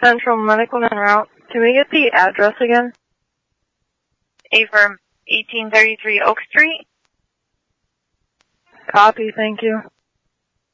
Central Medical en route. Can we get the address again? Affirm, 1833 Oak Street. Copy, thank you.